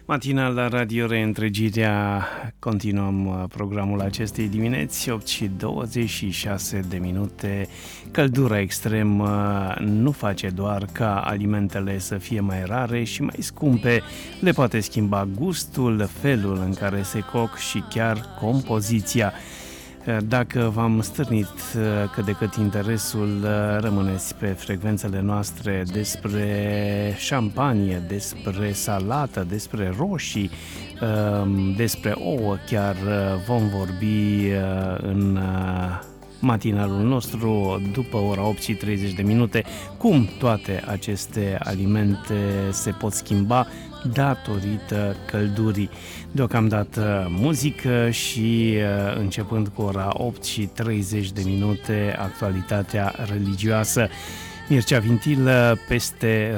Matinal la Radio Reîntregirea, continuăm programul acestei dimineți, 8:26. Căldura extremă nu face doar ca alimentele să fie mai rare și mai scumpe, le poate schimba gustul, felul în care se coc și chiar compoziția. Dacă v-am stârnit cât de cât interesul, rămâneți pe frecvențele noastre despre șampanie, despre salată, despre roșii, despre ouă chiar vom vorbi în matinalul nostru după ora 8:30, cum toate aceste alimente se pot schimba datorită căldurii. Deocamdată muzică și începând cu ora 8:30, actualitatea religioasă. Mircea Vintil peste